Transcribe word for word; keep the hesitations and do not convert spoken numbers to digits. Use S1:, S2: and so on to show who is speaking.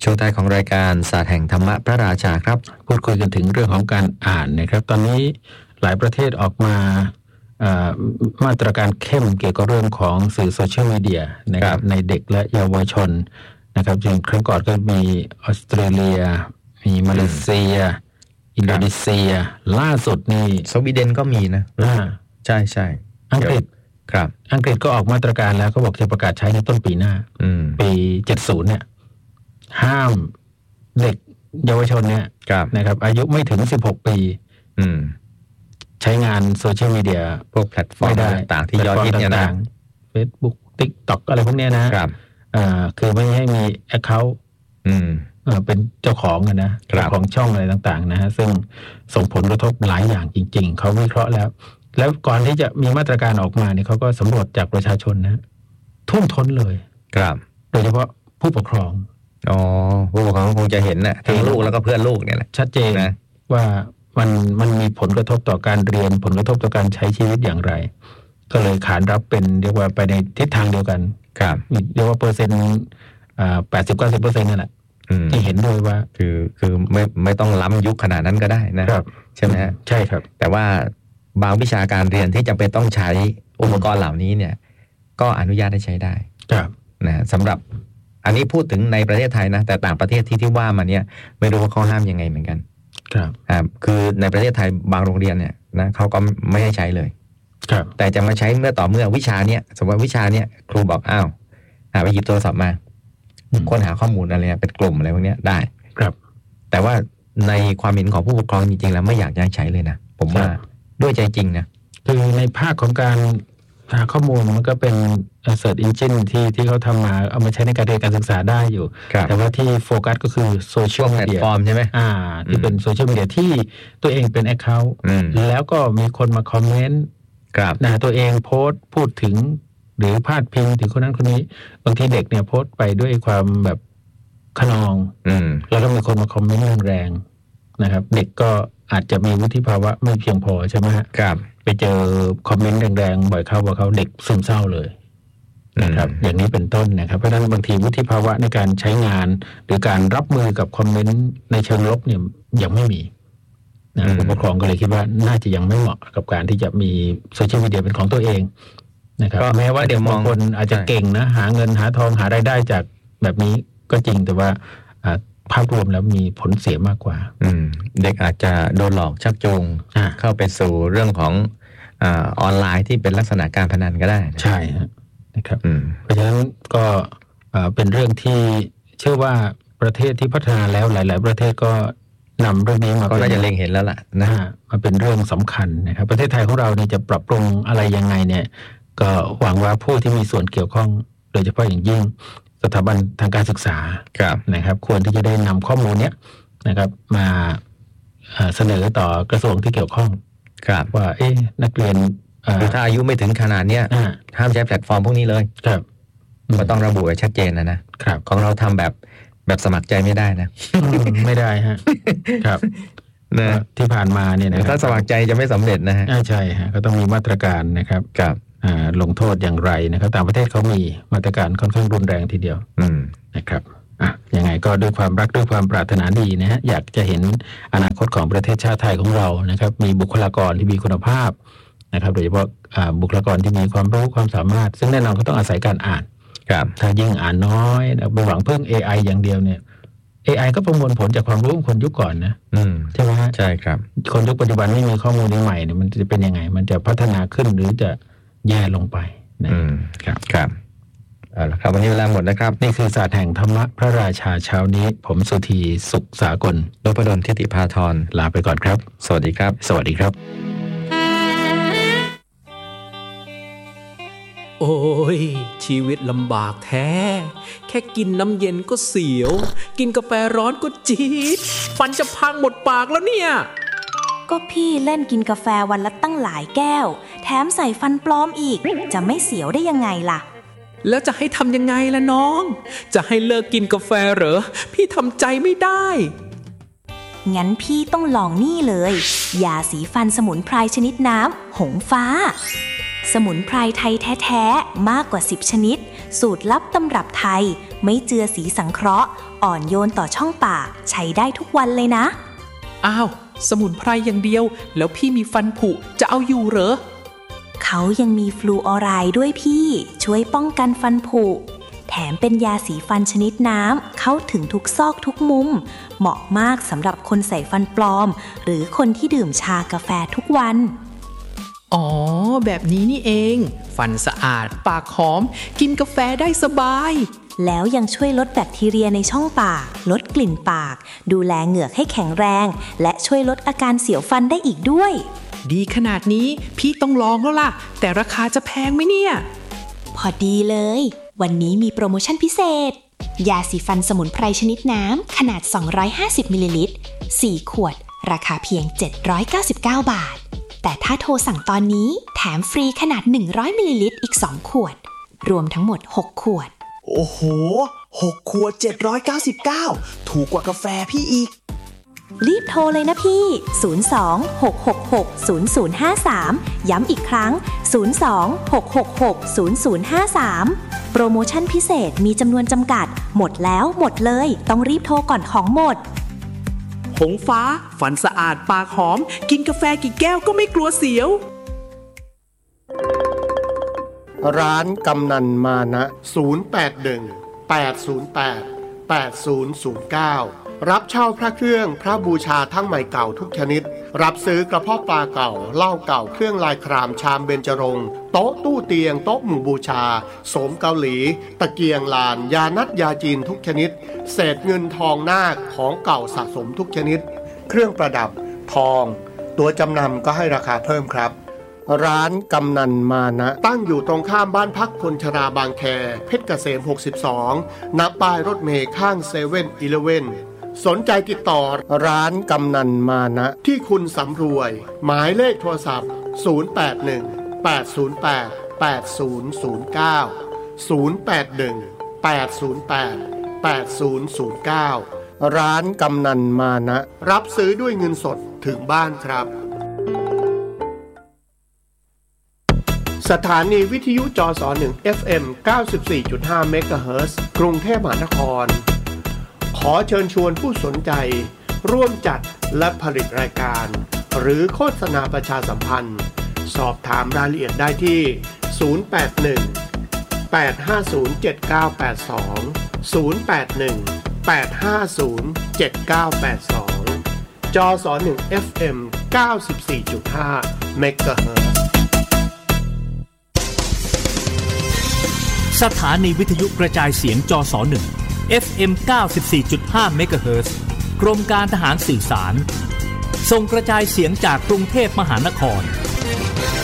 S1: ช่วงท้ายของรายการศาสตร์แห่งธรรมะพระราชาครับ
S2: พูดคุยกันถึงเรื่องของการอ่านนะครับตอนนี้หลายประเทศออกมามาตรการเข้มเกี่ยวกับเรื่องของสื่อโซเชียลมีเดียนะครับในเด็กและเยาวชนนะครับจริงครั้งก่อนก็มีออสเตรเลียมีมาเลเซียอินโดนีเซียล่าสุดนี่
S1: สวีเดนก็มีนะใช่ใช่
S2: อังกฤษ
S1: ครับ
S2: อังกฤษก็ออกมาตรการแล้วเขาบอกจะประกาศใช้ในต้นปีหน้าปีเจ็ดสิบเนี่ยห้ามเด็กเยาวชนเนี่ยนะครับอายุไม่ถึงสิบหกปีใช้งานโซเชียลมีเดีย
S1: พวกแพลตฟอร์มต่างๆที่ยอดฮิตเนี่ยนะ
S2: Facebook TikTok อะไรพวกเนี้ยนะครับอ่าคือไม่ให้มี account อืมเอ่อเป็นเจ้าของกันนะเจ้าของช่องอะไรต่างๆนะฮะซึ่งส่งผลกระทบหลายอย่างจริงๆเขาวิเคราะห์แล้วแล้วก่อนที่จะมีมาตรการออกมาเนี่ยเขาก็สำรวจจากประชาชนนะท่วมท้นเลย
S1: ครับ
S2: โดยเฉพาะผู้ปกครอง
S1: อ๋อผู้ปกครองคงจะเห็นน่ะทั้งลูกแล้วก็เพื่อนลูกเนี่ยแหละ
S2: ชัดเจนนะว่ามันมันมีผลกระทบต่อการเรียนผลกระทบต่อการใช้ชีวิตอย่างไรก็เลยขานรับเป็นเรียกว่าไปในทิศทางเดียวกัน
S1: ครับ
S2: เรียกว่าเปอร์เซ็นต์อ่าแปดสิบเก้าสิบเปอร์เซ็นต์นั่นแหละที่เห็นด้วยว่า
S1: คือคือไม่ไม่ต้องล้ำยุคขนาดนั้นก็ได้นะครับใช่ไหมฮะ
S2: ใช่ครับ
S1: แต่ว่าบางวิชาการเรียนที่จำเป็นต้องใช้อุปกรณ์เหล่านี้เนี่ยก็อนุญาตให้ใช้ได้
S2: ครับ
S1: นะสำหรับอันนี้พูดถึงในประเทศไทยนะแต่ต่างประเทศที่ที่ว่ามาเนี่ยไม่รู้ว่าเขาห้ามยังไงเหมือนกัน
S2: ครับ
S1: ครับคือในประเทศไทยบางโรงเรียนเนี่ยนะเขาก็ไม่ให้ใช้เลย
S2: ครับ
S1: แต่จะมาใช้เมื่อต่อเมื่อวิชาเนี้ยสมมติวิชาเนี้ยครูบอกอ้าวหาไปหยิบโทรศัพท์มาค้นหาข้อมูลอะไรเป็นกลุ่มอะไรพวกนี้ได้
S2: ครับ
S1: แต่ว่าในความเห็นของผู้ปกครองจริงๆแล้วไม่อยากยังใช้เลยนะผมว่าด้วยใจจริงนะ
S2: คือในภาคของการหาข้อมูลมันก็เป็น search engine ที่ที่เขาทำมาเอามาใช้ในการเรียนการศึกษาได้อยู่แต่ว่าที่โฟกัสก็คือโซเชียลมีเดีย
S1: แพลตฟอร์มใช่ไหม
S2: อ่าที่เป็นโซเชียลมีเดียที่ตัวเองเป็น account แล้วก็มีคนมาคอมเมนต์นะตัวเองโพสต์พูดถึงหรือพาดพิงถึงคนนั้นคนนี้บางทีเด็กเนี่ยโพสต์ไปด้วยความแบบขนองแล้วก็มีคนมาคอมเมนต์แรงๆนะครับเด็กก็อาจจะมีวุฒิภาวะไม่เพียงพอใช่ไหม
S1: ครับ
S2: ไปเจอคอมเมนต์แรงๆบ่อยเข้าบ่อยเข้าเด็กซึมเศร้าเลยนะครับอย่างนี้เป็นต้นนะครับเพราะฉะนั้นบางทีวุฒิภาวะในการใช้งานหรือการรับมือกับคอมเมนต์ในเชิงลบเนี่ยยังไม่มีนะผู้ปกครองก็เลยคิดว่าน่าจะยังไม่เหมาะกับการที่จะมีโซเชียลมีเดียเป็นของตัวเองนะครับแม้ว่าเด็กบางคนอาจจะเก่งนะหาเงินหาทองหารายได้จากแบบนี้ก็จริงแต่ว่าภาพรวมแล้วมีผลเสียมากกว่า
S1: เด็กอาจจะโดนหลอกชักจูงเข้าไปสู่เรื่องของออนไลน์ที่เป็นลักษณะการพนันก็ได้
S2: ใช่นะครับเพราะฉะนั้นก็เป็นเรื่องที่เชื่อว่าประเทศที่พัฒนาแล้วหลายๆประเทศก็นำเรื่องนี้มา
S1: ก็น่าจะเล็งเห็นแล้วล่ะ
S2: นะมาเป็นเรื่องสำคัญนะครับประเทศไทยของเราเนี่ยจะปรับปรุงอะไรยังไงเนี่ยก็หวังว่าผู้ที่มีส่วนเกี่ยวข้องโดยเฉพาะอย่างยิ่งสถาบันทางการศึกษานะครับควรที่จะได้นำข้อมูลเนี้ยนะครับมาเสนอต่อกระทรวงที่เกี่ยวข้องว่าเอ๊ะนักเรียน
S1: คือถ้าอายุไม่ถึงขนาดเนี้ยห้ามใช้แพลตฟอร์มพวกนี้เลย
S2: ครับ
S1: ก็ต้องระบุไว้ชัดเจนนะนะครับของเราทำแบบแบบสมัครใจไม่ได้นะ
S2: ไม่ได้ฮะครับนะที่ผ่านมาเนี่ยนะ
S1: ถ้าสมัครใจจะไม่สำเร็จนะฮะ
S2: ใช่ฮะก็ต้องมีมาตรการนะครับ
S1: ครับ
S2: ลงโทษอย่างไรนะครับต่างประเทศเขามีมาตรการค่อนข้างรุนแรงทีเดียวนะครับอ่ะยังไงก็ด้วยความรักด้วยความปรารถนาดีนะฮะอยากจะเห็นอนาคตของประเทศชาติไทยของเรานะครับมีบุคลากรที่มีคุณภาพนะครับโดยเฉพาะบุคลากรที่มีความรู้ความสามารถซึ่งแน่นอนก็ต้องอาศัยการอ่านถ้ายิ่งอ่านน้อยไปหวังพึ่ง เอ ไอ อย่างเดียวเนี่ย เอ ไอ ก็ประมวลผลจากความรู้ของคนยุคก่อนนะใช่ไหมฮะ
S1: ใช่ครับ
S2: คนยุคปัจจุบันไม่มีข้อมูลใหม่เนี่ยมันจะเป็นยังไงมันจะพัฒนาขึ้นหรือจะแย่ลงไป
S1: นะครับครับเอาละครับวันนี้เวลาหมดนะครับ
S2: นี่คือศาสตร์แห่งธรรมะพระราชาเช้านี้ผมสุธีสุขสากล
S1: นพดลทิติภาธร
S2: ลาไปก่อนครับ
S1: สวัสดีครับ
S2: สวัสดีครับ
S3: โอ้ยชีวิตลำบากแท้แค่กินน้ำเย็นก็เสียวกินกาแฟร้อนก็จี๊ดฟันจะพังหมดปากแล้วเนี่ย
S4: ก็พี่เล่นกินกาแฟวันละตั้งหลายแก้วแถมใส่ฟันปลอมอีกจะไม่เสียวได้ยังไงล่ะ
S3: แล้วจะให้ทำยังไงล่ะน้องจะให้เลิกกินกาแฟเหรอพี่ทำใจไม่ได้
S4: งั้นพี่ต้องลองนี่เลยยาสีฟันสมุนไพรชนิดน้ำหงฟ้าสมุนไพรไทยแท้ๆมากกว่าสิบชนิดสูตรลับตำรับไทยไม่เจือสีสังเคราะห์อ่อนโยนต่อช่องปากใช้ได้ทุกวันเลยนะ
S3: อ้าวสมุนไพรอย่างเดียวแล้วพี่มีฟันผุจะเอาอยู่เหรอ
S4: เขายังมีฟลูออไรด์ด้วยพี่ช่วยป้องกันฟันผุแถมเป็นยาสีฟันชนิดน้ำเข้าถึงทุกซอกทุกมุมเหมาะมากสำหรับคนใส่ฟันปลอมหรือคนที่ดื่มชากาแฟทุกวัน
S3: อ๋อแบบนี้นี่เองฟันสะอาดปากหอมกินกาแฟได้สบาย
S4: แล้วยังช่วยลดแบคทีเรียในช่องปากลดกลิ่นปากดูแลเหงือกให้แข็งแรงและช่วยลดอาการเสียวฟันได้อีกด้วย
S3: ดีขนาดนี้พี่ต้องลองแล้วล่ะแต่ราคาจะแพงไหมเนี่ย
S4: พอดีเลยวันนี้มีโปรโมชั่นพิเศษยาสีฟันสมุนไพรชนิดน้ำขนาดสองร้อยห้าสิบมิลลิลิตรสี่ขวดราคาเพียงเจ็ดร้อยเก้าสิบเก้าบาทแต่ถ้าโทรสั่งตอนนี้แถมฟรีขนาดหนึ่งร้อยมิลลิลิตรอีกสองขวดรวมทั้งหมดหกขวด
S5: โอ้โหหกขวดเจ็ดร้อยเก้าสิบเก้าถูกกว่ากาแฟพี่อีก
S4: รีบโทรเลยนะพี่ศูนย์ สอง หก หก หก ศูนย์ ศูนย์ ห้า สามย้ำอีกครั้งศูนย์ สอง หก หก หก ศูนย์ ศูนย์ ห้า สามโปรโมชั่นพิเศษมีจำนวนจำกัดหมดแล้วหมดเลยต้องรีบโทรก่อนของหมด
S3: หงฟ้าฟันสะอาดปากหอมกินกาแฟกี่แก้วก็ไม่กลัวเสียว
S6: ร้านกำนันมานะศูนย์ แปด หนึ่ง แปด ศูนย์ แปด แปด ศูนย์ ศูนย์ เก้ารับเช่าพระเครื่องพระบูชาทั้งใหม่เก่าทุกชนิดรับซื้อกระเพาะปลาเก่าเหล้าเก่าเครื่องลายครามชามเบญจรงค์โต๊ะตู้เตียงโต๊ะหมู่บูชาโสมเกาหลีตะเกียงลานยานัดยาจีนทุกชนิดเศษเงินทองนาคของเก่าสะสมทุกชนิดเครื่องประดับทองตัวจำนำก็ให้ราคาเพิ่มครับร้านกำนันมานะตั้งอยู่ตรงข้ามบ้านพักคนชราบางแคเพชรเกษมหกสิบสองณป้ายรถเมล์ข้างเซเว่นอีเลฟเว่นสนใจติดต่อร้านกำนันมานะที่คุณสำรวยหมายเลขโทรศัพท์ศูนย์ แปด หนึ่ง แปด ศูนย์ แปด แปด ศูนย์ ศูนย์ เก้า ศูนย์ แปด หนึ่ง แปด ศูนย์ แปด แปด ศูนย์ ศูนย์ เก้าร้านกำนันมานะรับซื้อด้วยเงินสดถึงบ้านครับสถานีวิทยุจสหนึ่ง เอฟ เอ็ม เก้าสิบสี่จุดห้า เมกะเฮิรตซ์ กรุงเทพมหานครขอเชิญชวนผู้สนใจร่วมจัดและผลิตรายการหรือโฆษณาประชาสัมพันธ์สอบถามรายละเอียดได้ที่ศูนย์ แปด หนึ่ง แปด ห้า ศูนย์ เจ็ด เก้า แปด สอง ศูนย์ แปด หนึ่ง แปด ห้า ศูนย์ เจ็ด เก้า แปด สองจสหนึ่ง เอฟ เอ็ม เก้าสิบสี่จุดห้า เมกะเฮิรตซ์
S7: สถานีวิทยุกระจายเสียงจสหนึ่ง เอฟ เอ็ม เก้าสิบสี่จุดห้า เมกะเฮิรตซ์กรมการทหารสื่อสารส่งกระจายเสียงจากกรุงเทพมหานคร